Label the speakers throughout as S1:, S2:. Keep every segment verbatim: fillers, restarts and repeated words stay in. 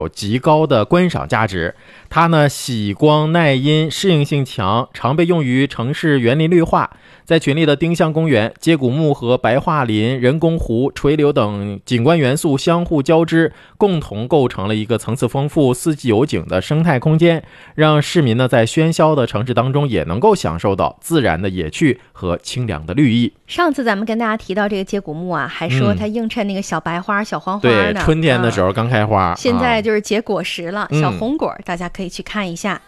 S1: 有极高的观赏价值，它呢喜光耐阴，适应性强，常被用于城市园林绿化。在群力的丁香公园，接骨木和白桦林、人工湖、垂柳等景观元素相互交织，共同构成了一个层次丰富、四季有景的生态空间，让市民呢在喧嚣的城市当中也能够享受到自然的野趣和清凉的绿意。
S2: 上次咱们跟大家提到这个接骨木啊，还说它映衬那个小白花、嗯、小黄花呢，
S1: 对，春天的时候刚开花，
S2: 啊、现在就是结果实了，
S1: 嗯、
S2: 小红果，大家可以去看一下。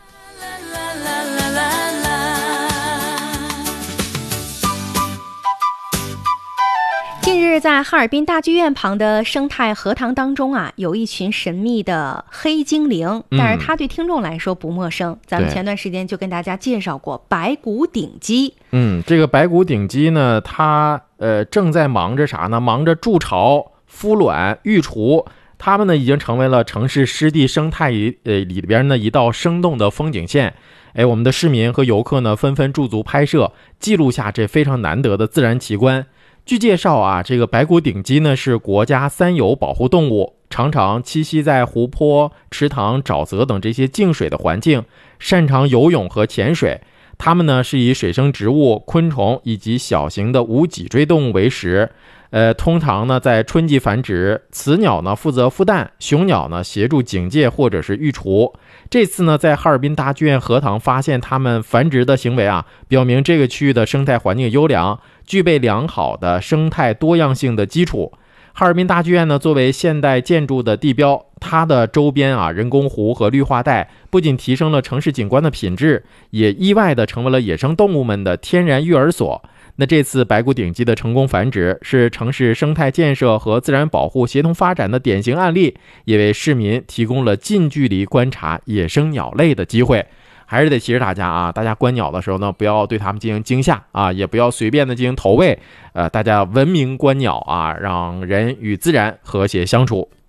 S2: 近日在哈尔滨大剧院旁的生态荷塘当中啊，有一群神秘的黑精灵，但是它对听众来说不陌生、嗯、咱们前段时间就跟大家介绍过白骨顶鸡。
S1: 嗯，这个白骨顶鸡呢，它呃正在忙着啥呢？忙着筑巢、孵卵、育雏。它们呢已经成为了城市湿地生态呃里边呢一道生动的风景线。哎，我们的市民和游客呢纷纷驻足拍摄，记录下这非常难得的自然奇观。据介绍啊，这个白骨顶鸡呢是国家三有保护动物，常常栖息在湖泊、池塘、沼泽等这些静水的环境，擅长游泳和潜水。它们呢是以水生植物、昆虫以及小型的无脊椎动物为食。呃，通常呢在春季繁殖，雌鸟呢负责孵蛋，雄鸟呢协助警戒或者是育雏。这次呢在哈尔滨大剧院荷塘发现它们繁殖的行为啊，表明这个区域的生态环境优良，具备良好的生态多样性的基础。哈尔滨大剧院呢作为现代建筑的地标，它的周边啊人工湖和绿化带不仅提升了城市景观的品质，也意外的成为了野生动物们的天然育儿所。那这次白骨顶鸡的成功繁殖是城市生态建设和自然保护协同发展的典型案例，也为市民提供了近距离观察野生鸟类的机会。还是得提示大家啊，大家观鸟的时候呢，不要对它们进行惊吓啊，也不要随便的进行投喂，呃，大家文明观鸟啊，让人与自然和谐相处。